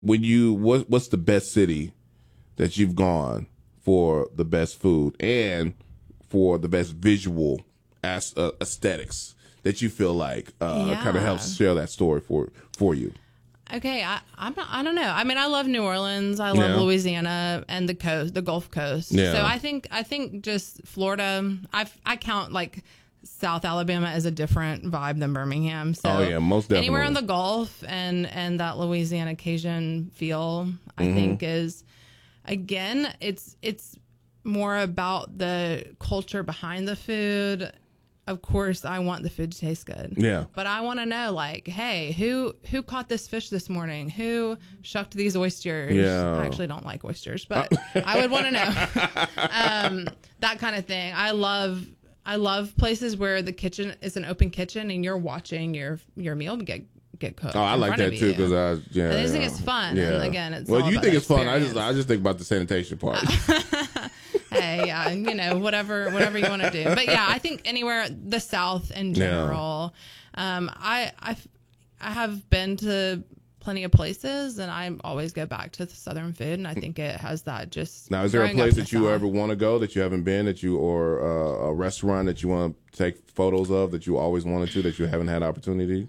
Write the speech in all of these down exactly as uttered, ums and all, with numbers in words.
when you what what's the best city that you've gone for the best food and for the best visual as, uh, aesthetics that you feel like uh, Yeah. kind of helps share that story for for you? Okay, I I'm not, I don't know. I mean, I love New Orleans. I love Yeah. Louisiana and the coast, the Gulf Coast. Yeah. So I think I think just Florida. I I count like South Alabama as a different vibe than Birmingham. So Oh, yeah, most definitely. anywhere in the Gulf and and that Louisiana Cajun feel, I Mm-hmm. think is again, it's it's more about the culture behind the food. Of course, I want the food to taste good. Yeah. But I want to know, like, hey, who who caught this fish this morning? Who shucked these oysters? Yeah. I actually don't like oysters, but I would want to know um, that kind of thing. I love I love places where the kitchen is an open kitchen and you're watching your your meal get get cooked. Oh, I in like front that of too you. because I yeah. I just think yeah. it's fun. And again, it's well, all you about think it's fun. I just experience. I just think about the sanitation part. Hey, yeah, you know, whatever, whatever you want to do. But yeah, I think anywhere the South in general. Um, I, I, I have been to plenty of places, and I always go back to the Southern food, and I think it has that just. Now, is there a growing up place in the that you South. ever want to go that you haven't been, that you or uh, a restaurant that you want to take photos of that you always wanted to that you haven't had opportunity?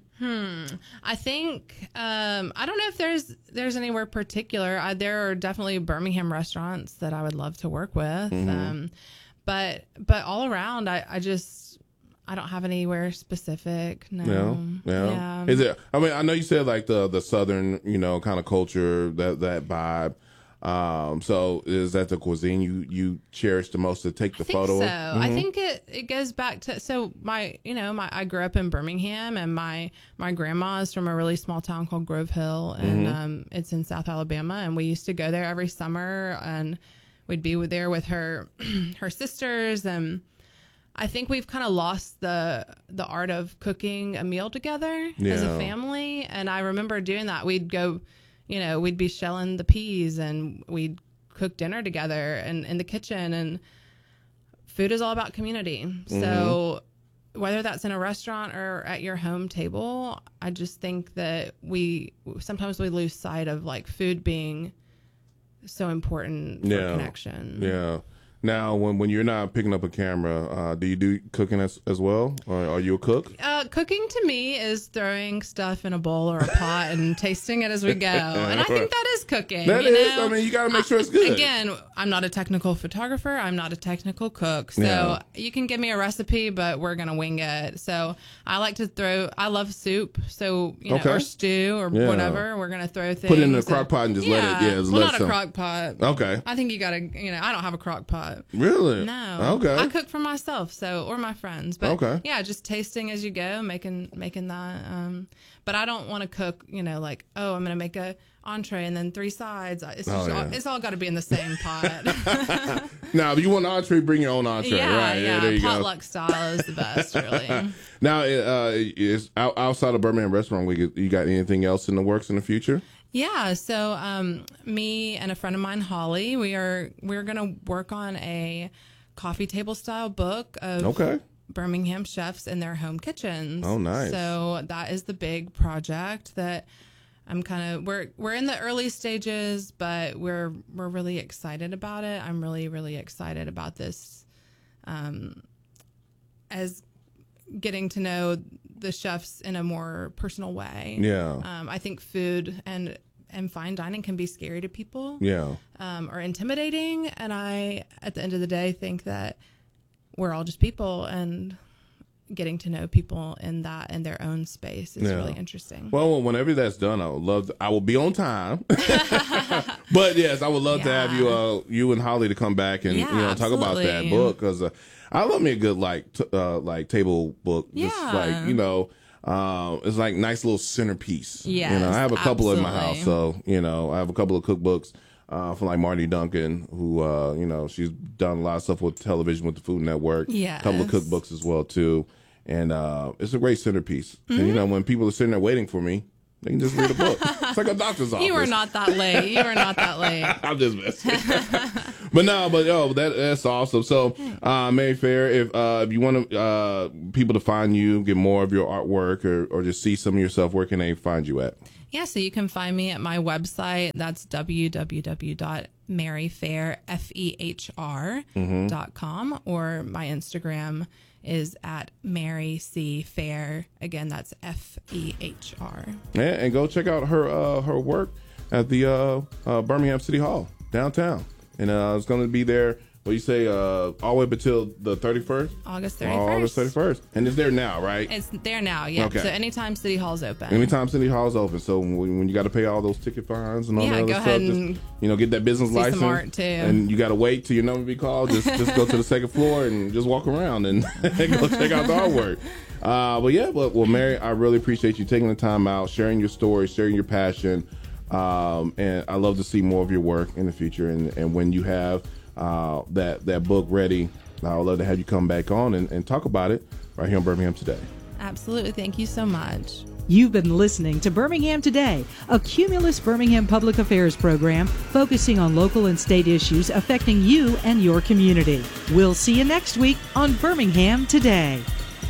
I think um, I don't know if there's there's anywhere particular. I, there are definitely Birmingham restaurants that I would love to work with, Mm-hmm. um, but but all around, I, I just I don't have anywhere specific. No, No, yeah. yeah. Is it? I mean, I know you said like the the southern, you know, kind of culture, that that vibe. Um, so is that the cuisine you you cherish the most to take the I think photo? so. of? I think it, it goes back to so my you know my I grew up in Birmingham and my my grandma is from a really small town called Grove Hill and Mm-hmm. um, it's in South Alabama and we used to go there every summer and we'd be with- there with her her sisters and I think we've kind of lost the the art of cooking a meal together as a Yeah. family and I remember doing that. We'd go. You know, we'd be shelling the peas and we'd cook dinner together and in the kitchen and food is all about community. Mm-hmm. So whether that's in a restaurant or at your home table, I just think that we sometimes we lose sight of like food being so important for Yeah. connection. Yeah. Now, when when you're not picking up a camera, uh, do you do cooking as as well, or are you a cook? Uh, cooking to me is throwing stuff in a bowl or a pot and tasting it as we go. And I think that is cooking. That you is. know? I mean, you got to make sure it's good. Again, I'm not a technical photographer. I'm not a technical cook. So Yeah. you can give me a recipe, but we're going to wing it. So I like to throw, I love soup. So, you know, Okay. or stew or Yeah. whatever. We're going to throw things. Put it in the and- crock pot and just let it- yeah, just well, let not some- a crock pot. Okay. I think you got to, you know, I don't have a crock pot. Really? No. Okay. I cook for myself, so or my friends. But Okay. yeah, just tasting as you go, making making that. Um, but I don't want to cook, you know, like, oh, I'm gonna make a entree and then three sides. It's just Oh, all, yeah. it's all got to be in the same pot. Now, if you want an entree, bring your own entree. yeah, right? yeah. there you Potluck style is the best, really. go. Now, uh, is out, outside of Birmingham Restaurant Week, you got anything else in the works in the future? Yeah, so um, me and a friend of mine, Holly, we are we're gonna work on a coffee table style book of Okay. Birmingham chefs in their home kitchens. Oh, nice. So that is the big project that I'm kind of we're we're in the early stages, but we're we're really excited about it. I'm really really excited about this, um, as getting to know the chefs in a more personal way. Yeah. Um, I think food and and fine dining can be scary to people Yeah. um, or intimidating. And I, at the end of the day, think that we're all just people and getting to know people in that in their own space is Yeah. really interesting. Well, whenever that's done, I would love. To, I will be on time. But yes, I would love to have you, uh, you and Holly, to come back and Yeah, you know talk about that absolutely. book because uh, I love me a good like t- uh, like table book. Just Yeah. like you know, um, it's like nice little centerpiece. you know, Yes, I have a couple in my absolutely. house, so you know, I have a couple of cookbooks. Uh, from like Marty Duncan, who uh, you know, she's done a lot of stuff with television with the Food Network. Yes. A couple of cookbooks as well too, and uh, it's a great centerpiece. And you know, when people are sitting there waiting for me, they can just read a book. It's like a doctor's office. You are not that late. You are not that late. I'm just messing. But no, but yo, that that's awesome. So, uh, Mayfair, if uh, if you want to uh, people to find you, get more of your artwork, or or just see some of your stuff, where can they find you at? Yeah, so you can find me at my website. That's w w w dot mary fair f e h r dot com, or my Instagram is at Mary C Fair. Again, that's F E H R. Yeah, and go check out her uh, her work at the uh, uh, Birmingham City Hall downtown, and uh, it's going to be there. What do you say? Uh, all the way up until the thirty-first? August thirty-first. August thirty-first. And it's there now, right? It's there now, yeah. Okay. So anytime City Hall's open. Anytime City Hall's open. So when, when you got to pay all those ticket fines and all Yeah, that other go stuff, ahead just, and you know, get that business see some license. art, too. And you got to wait till your number be called. Just just go to the second floor and just walk around and go check out the artwork. Uh, but yeah, but, well, Mary, I really appreciate you taking the time out, sharing your story, sharing your passion. Um, and I love to see more of your work in the future. And, and when you have uh, that that book ready, I would love to have you come back on and, and talk about it right here on Birmingham Today. Absolutely. Thank you so much. You've been listening to Birmingham Today, a Cumulus Birmingham public affairs program focusing on local and state issues affecting you and your community. We'll see you next week on Birmingham Today.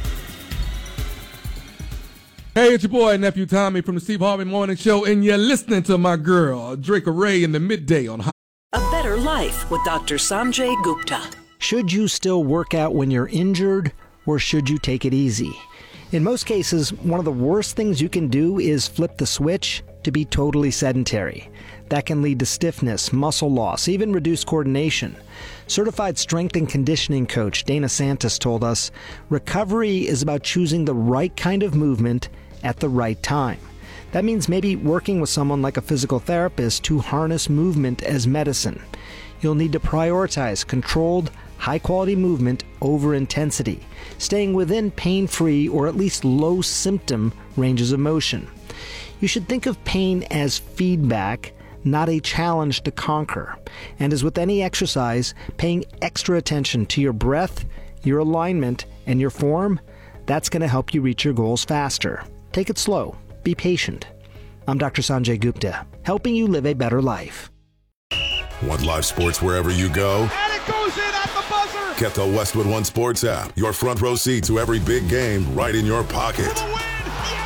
Hey, it's your boy, Nephew Tommy from the Steve Harvey Morning Show, and you're listening to my girl, Drake Ray, in the midday on A Better Life with Doctor Sanjay Gupta. Should you still work out when you're injured, or should you take it easy? In most cases, one of the worst things you can do is flip the switch to be totally sedentary. That can lead to stiffness, muscle loss, even reduced coordination. Certified strength and conditioning coach Dana Santos told us, recovery is about choosing the right kind of movement at the right time. That means maybe working with someone like a physical therapist to harness movement as medicine. You'll need to prioritize controlled, high-quality movement over intensity, staying within pain-free or at least low-symptom ranges of motion. You should think of pain as feedback, not a challenge to conquer. And as with any exercise, paying extra attention to your breath, your alignment, and your form, that's going to help you reach your goals faster. Take it slow. Be patient. I'm Doctor Sanjay Gupta, helping you live a better life. Want live sports wherever you go? And it goes in at the buzzer! Get the Westwood One Sports app. Your front row seat to every big game right in your pocket. For the win! Yeah!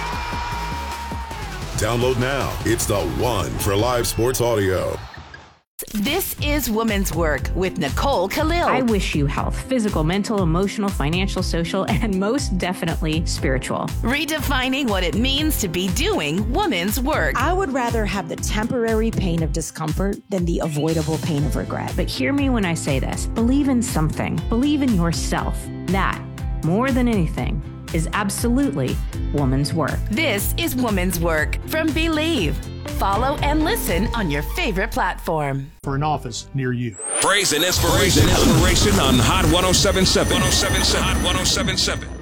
Download now. It's the one for live sports audio. This is Women's Work with Nicole Khalil. I wish you health, physical, mental, emotional, financial, social, and most definitely spiritual. Redefining what it means to be doing women's work. I would rather have the temporary pain of discomfort than the avoidable pain of regret. But hear me when I say this. Believe in something. Believe in yourself. That, more than anything, is absolutely woman's work. This is Women's Work from Believe. Follow and listen on your favorite platform. For an office near you. Praise and inspiration. Inspiration on Hot one oh seven point seven. one oh seven point seven. Hot one oh seven point seven.